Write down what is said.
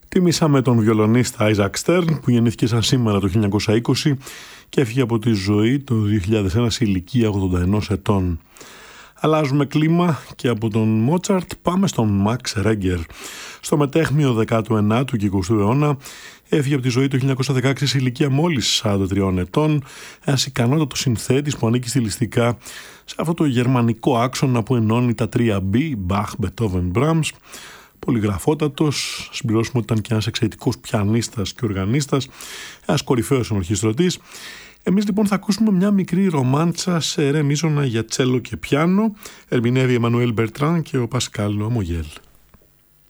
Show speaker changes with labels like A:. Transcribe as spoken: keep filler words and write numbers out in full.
A: Τιμήσαμε τον βιολονίστα Άιζακ Στέρν που γεννήθηκε σαν σήμερα το χίλια εννιακόσια είκοσι και έφυγε από τη ζωή το δύο χιλιάδες ένα σε ηλικία ογδόντα ενός ετών. Αλλάζουμε κλίμα και από τον Μότσαρτ πάμε στον Μαξ Ρέγκερ. Στο μετέχμιο δέκατου ενάτου και εικοστού αιώνα έφυγε από τη ζωή το χίλια εννιακόσια δεκαέξι σε ηλικία μόλις σαράντα τριών ετών, ένας ικανότατος συνθέτης που ανήκει στιλιστικά σε αυτό το γερμανικό άξονα που ενώνει τα τρία μπι, Μπαχ, Μπετόβεν, Μπραμς. Πολυγραφότατος, συμπληρώσουμε ότι ήταν και ένας εξαιρετικός πιανίστας και οργανίστας, ένας κορυφαίος ορχιστρωτής. Εμείς λοιπόν θα ακούσουμε μια μικρή ρομάντσα σε ρε μείζωνα για τσέλο και πιάνο. Ερμηνεύει Εμμανουέλ Μπερτράν και ο Πασκάλ Ομογέλ.